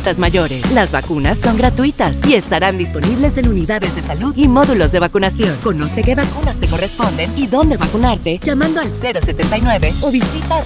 adultas mayores. Las vacunas son gratuitas y estarán disponibles en unidades de salud y módulos de vacunación. Conoce qué vacunas te corresponden y dónde vacunarte llamando al 079 o visita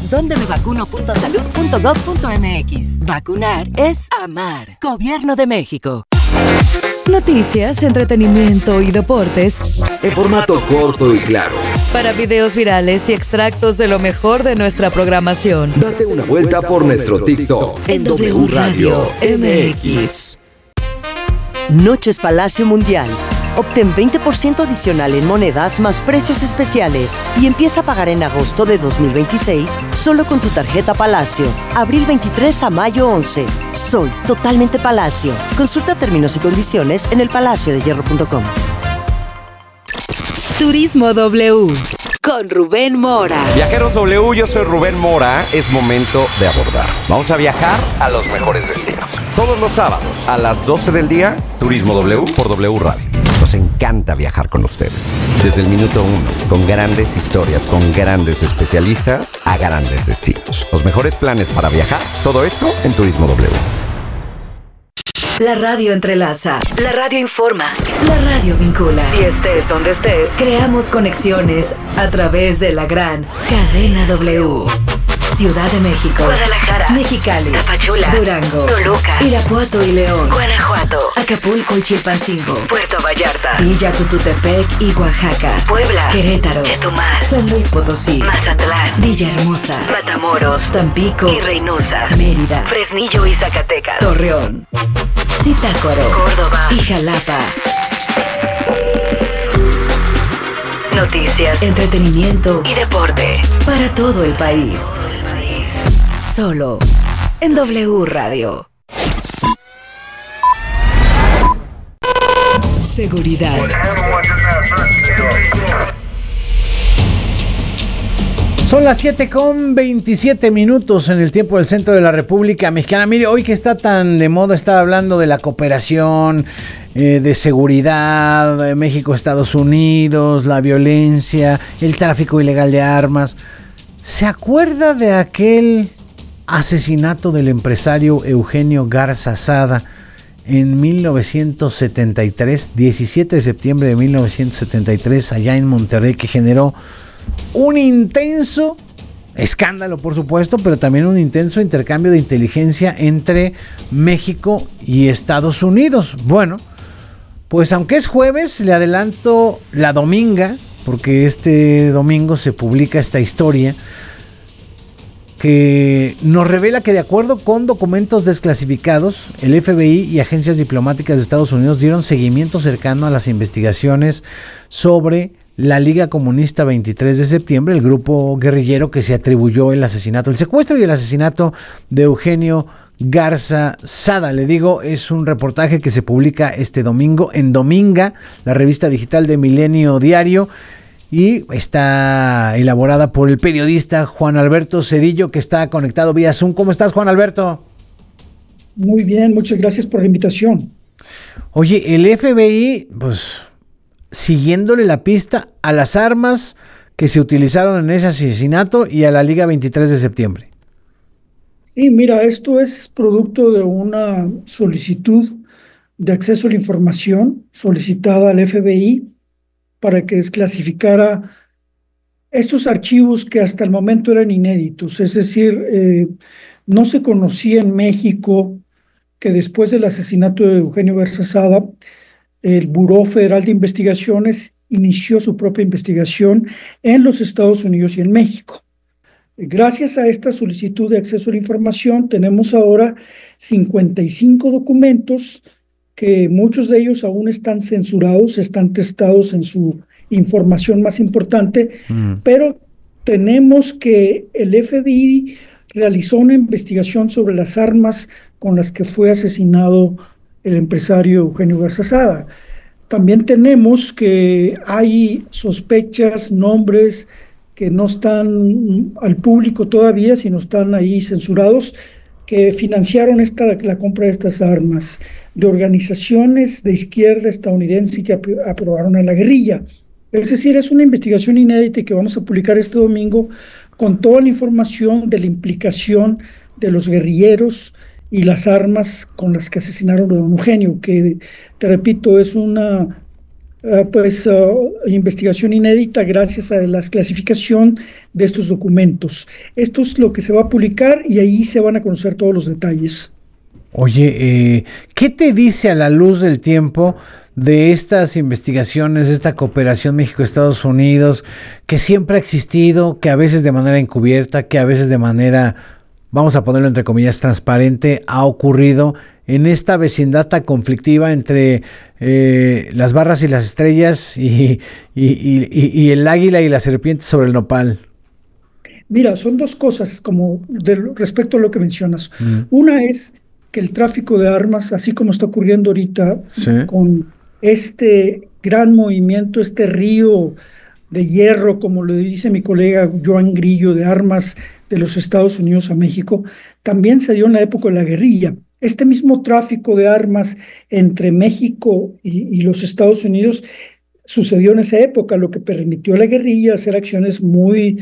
dondemevacuno.salud.gov.mx. Vacunar es amar. Gobierno de México. Noticias, entretenimiento y deportes en formato corto y claro. Para videos virales y extractos de lo mejor de nuestra programación. Date una vuelta por nuestro TikTok en W Radio MX. Noches Palacio Mundial. Obtén 20% adicional en monedas más precios especiales y empieza a pagar en agosto de 2026 solo con tu tarjeta Palacio. Abril 23 a mayo 11. Soy totalmente Palacio. Consulta términos y condiciones en elpalaciodehierro.com. Turismo W con Rubén Mora. Viajeros W, yo soy Rubén Mora. Es momento de abordar. Vamos a viajar a los mejores destinos. Todos los sábados a las 12 del día, Turismo W por W Radio. Nos encanta viajar con ustedes. Desde el minuto 1, con grandes historias, con grandes especialistas a grandes destinos. Los mejores planes para viajar, todo esto en Turismo W. La radio entrelaza, la radio informa, la radio vincula. Y estés donde estés, creamos conexiones a través de la gran Cadena W. Ciudad de México, Guadalajara, Mexicali, Tapachula, Durango, Toluca, Irapuato y León, Guanajuato, Acapulco y Chilpancingo, Puerto Vallarta, Villa Tututepec y Oaxaca, Puebla, Querétaro, Chetumal, San Luis Potosí, Mazatlán, Villahermosa, Matamoros, Tampico y Reynosa, Mérida, Fresnillo y Zacatecas, Torreón, Zitácuaro, Córdoba y Jalapa. Noticias, entretenimiento y deporte para todo el país. Solo en W Radio. Seguridad. Son las 7:27 en el tiempo del centro de la República Mexicana. Mire, hoy que está tan de moda estar hablando de la cooperación, de seguridad, de México-Estados Unidos, la violencia, el tráfico ilegal de armas. ¿Se acuerda de aquel asesinato del empresario Eugenio Garza Sada en 1973, 17 de septiembre de 1973, allá en Monterrey, que generó un intenso escándalo, por supuesto, pero también un intenso intercambio de inteligencia entre México y Estados Unidos? Bueno, pues aunque es jueves, le adelanto la dominga, porque este domingo se publica esta historia que nos revela que, de acuerdo con documentos desclasificados, el FBI y agencias diplomáticas de Estados Unidos dieron seguimiento cercano a las investigaciones sobre la Liga Comunista 23 de septiembre, el grupo guerrillero que se atribuyó el asesinato, el secuestro y el asesinato de Eugenio Garza Sada. Le digo, es un reportaje que se publica este domingo en Dominga, la revista digital de Milenio Diario, y está elaborada por el periodista Juan Alberto Cedillo, que está conectado vía Zoom. ¿Cómo estás, Juan Alberto? Muy bien, muchas gracias por la invitación. Oye, el FBI, pues, siguiéndole la pista a las armas que se utilizaron en ese asesinato y a la Liga 23 de septiembre. Sí, mira, esto es producto de una solicitud de acceso a la información solicitada al FBI para que desclasificara estos archivos que hasta el momento eran inéditos. Es decir, no se conocía en México que después del asesinato de Eugenio Garza Sada, el Buró Federal de Investigaciones inició su propia investigación en los Estados Unidos y en México. Gracias a esta solicitud de acceso a la información, tenemos ahora 55 documentos que muchos de ellos aún están censurados, están testados en su información más importante, pero tenemos que el FBI realizó una investigación sobre las armas con las que fue asesinado el empresario Eugenio Garza Sada. También tenemos que hay sospechas, nombres que no están al público todavía, sino están ahí censurados, que financiaron la compra de estas armas, de organizaciones de izquierda estadounidense que aprobaron a la guerrilla. Es decir, es una investigación inédita que vamos a publicar este domingo con toda la información de la implicación de los guerrilleros y las armas con las que asesinaron a don Eugenio, que, te repito, es una investigación inédita gracias a la clasificación de estos documentos. Esto es lo que se va a publicar y ahí se van a conocer todos los detalles. Oye, ¿qué te dice a la luz del tiempo de estas investigaciones, esta cooperación México-Estados Unidos, que siempre ha existido, que a veces de manera encubierta, que a veces de manera, vamos a ponerlo entre comillas, transparente, ha ocurrido en esta vecindad tan conflictiva entre las barras y las estrellas y el águila y la serpiente sobre el nopal? Mira, son dos cosas respecto a lo que mencionas. Una es que el tráfico de armas, así como está ocurriendo ahorita, sí, con este gran movimiento, este río de hierro, como le dice mi colega Joan Grillo, de armas de los Estados Unidos a México, también se dio en la época de la guerrilla. Este mismo tráfico de armas entre México y los Estados Unidos sucedió en esa época, lo que permitió a la guerrilla hacer acciones muy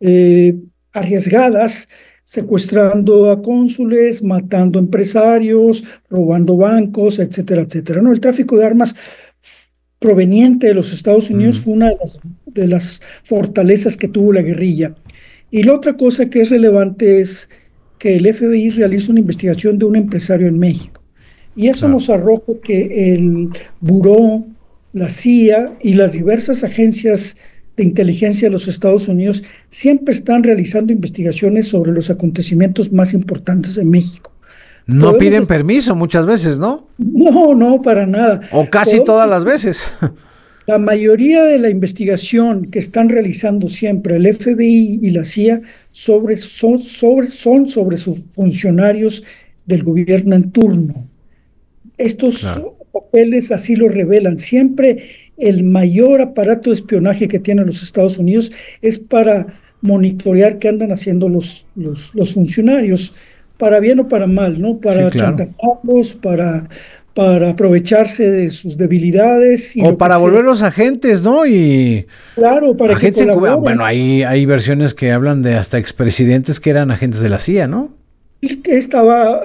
arriesgadas, secuestrando a cónsules, matando empresarios, robando bancos, etcétera, etcétera. ¿No? El tráfico de armas proveniente de los Estados Unidos fue una de las fortalezas que tuvo la guerrilla. Y la otra cosa que es relevante es que el FBI realiza una investigación de un empresario en México. Y eso nos arroja que el Buró, la CIA y las diversas agencias de inteligencia de los Estados Unidos siempre están realizando investigaciones sobre los acontecimientos más importantes en México. No piden permiso muchas veces, ¿no? No, para nada. O casi todas las veces. La mayoría de la investigación que están realizando siempre el FBI y la CIA son sobre sus funcionarios del gobierno en turno. Estos papeles así lo revelan. Siempre el mayor aparato de espionaje que tienen los Estados Unidos es para monitorear qué andan haciendo los funcionarios, para bien o para mal, ¿no? Para chantajearlos, para aprovecharse de sus debilidades. O para volverlos agentes, ¿no? Y claro, para agentes que colaboren. Bueno, hay versiones que hablan de hasta expresidentes que eran agentes de la CIA, ¿no? Estaba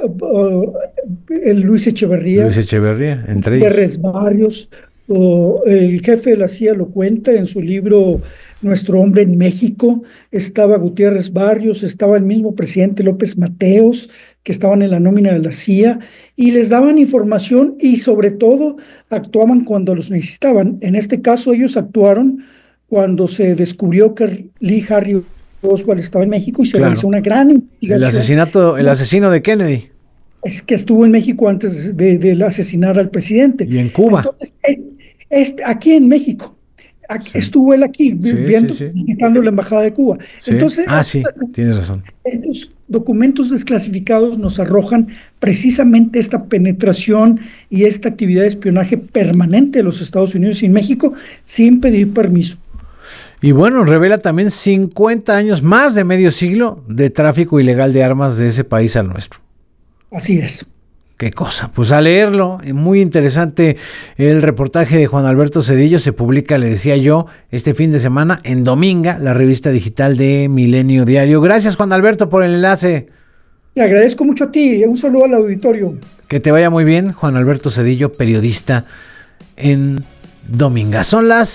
el Luis Echeverría, entre ellos. Gutiérrez Barrios, el jefe de la CIA lo cuenta en su libro Nuestro hombre en México. Estaba Gutiérrez Barrios, estaba el mismo presidente López Mateos, que estaban en la nómina de la CIA, y les daban información y sobre todo actuaban cuando los necesitaban. En este caso ellos actuaron cuando se descubrió que Lee Harvey Oswald estaba en México y se realizó una gran investigación. El asesino de Kennedy. Es que estuvo en México antes de asesinar al presidente. Y en Cuba. Entonces, aquí en México. Estuvo él aquí, visitando la embajada de Cuba. Sí. Entonces, tienes razón. Estos documentos desclasificados nos arrojan precisamente esta penetración y esta actividad de espionaje permanente de los Estados Unidos y México sin pedir permiso. Y bueno, revela también 50 años, más de medio siglo, de tráfico ilegal de armas de ese país al nuestro. Así es. Qué cosa, pues a leerlo, muy interesante el reportaje de Juan Alberto Zedillo, se publica, le decía yo, este fin de semana en Dominga, la revista digital de Milenio Diario. Gracias, Juan Alberto, por el enlace. Te agradezco mucho a ti, un saludo al auditorio. Que te vaya muy bien, Juan Alberto Zedillo, periodista en Dominga. Son las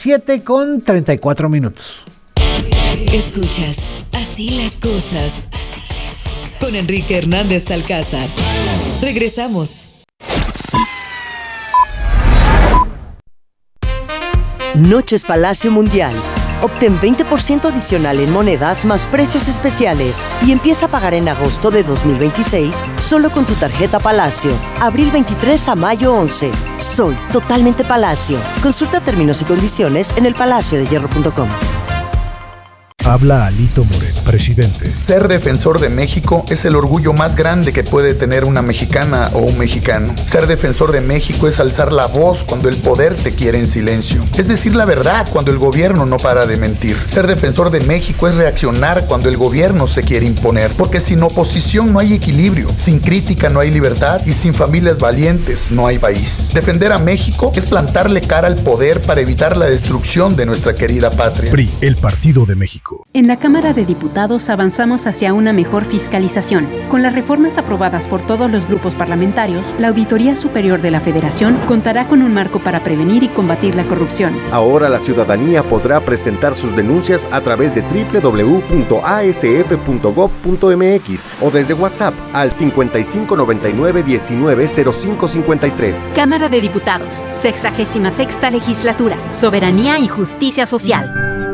7:34. Escuchas Así las cosas con Enrique Hernández Alcázar. Regresamos. Noches Palacio Mundial. Obtén 20% adicional en monedas más precios especiales y empieza a pagar en agosto de 2026 solo con tu tarjeta Palacio. Abril 23 a mayo 11. Soy totalmente Palacio. Consulta términos y condiciones en elpalaciodehierro.com. Habla Alito Moreno, presidente. Ser defensor de México es el orgullo más grande que puede tener una mexicana o un mexicano. Ser defensor de México es alzar la voz cuando el poder te quiere en silencio. Es decir la verdad cuando el gobierno no para de mentir. Ser defensor de México es reaccionar cuando el gobierno se quiere imponer. Porque sin oposición no hay equilibrio, sin crítica no hay libertad y sin familias valientes no hay país. Defender a México es plantarle cara al poder para evitar la destrucción de nuestra querida patria. PRI, el Partido de México. En la Cámara de Diputados avanzamos hacia una mejor fiscalización. Con las reformas aprobadas por todos los grupos parlamentarios, la Auditoría Superior de la Federación contará con un marco para prevenir y combatir la corrupción. Ahora la ciudadanía podrá presentar sus denuncias a través de www.asf.gov.mx o desde WhatsApp al 5599190553. Cámara de Diputados, 66ª Legislatura, Soberanía y Justicia Social.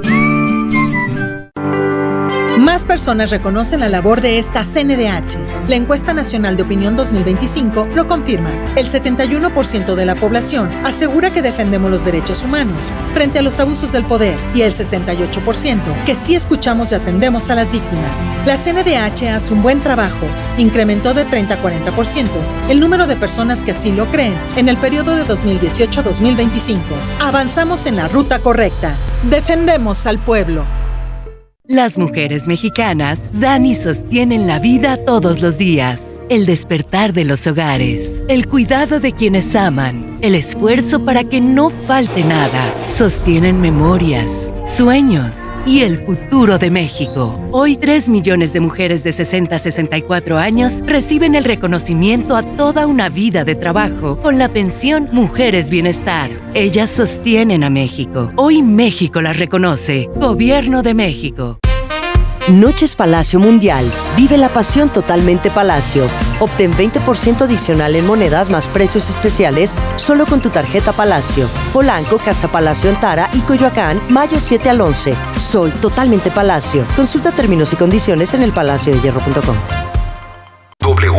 Más personas reconocen la labor de esta CNDH. La Encuesta Nacional de Opinión 2025 lo confirma. El 71% de la población asegura que defendemos los derechos humanos frente a los abusos del poder y el 68% que sí escuchamos y atendemos a las víctimas. La CNDH hace un buen trabajo. Incrementó de 30 a 40% el número de personas que así lo creen en el periodo de 2018 a 2025. Avanzamos en la ruta correcta. Defendemos al pueblo. Las mujeres mexicanas dan y sostienen la vida todos los días. El despertar de los hogares, el cuidado de quienes aman, el esfuerzo para que no falte nada. Sostienen memorias, sueños y el futuro de México. Hoy 3 millones de mujeres de 60 a 64 años reciben el reconocimiento a toda una vida de trabajo con la pensión Mujeres Bienestar. Ellas sostienen a México. Hoy México las reconoce. Gobierno de México. Noches Palacio Mundial. Vive la pasión totalmente Palacio. Obtén 20% adicional en monedas más precios especiales solo con tu tarjeta Palacio. Polanco, Casa Palacio Antara y Coyoacán, mayo 7 al 11. Soy totalmente Palacio. Consulta términos y condiciones en elpalaciodehierro.com.